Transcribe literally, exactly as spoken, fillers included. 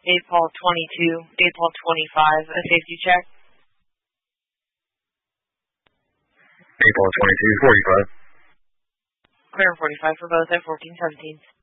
eight Paul twenty-two, eight Paul twenty-five, a safety check. eight Paul twenty-two, forty-five. Clear forty-five for both at fourteen seventeen.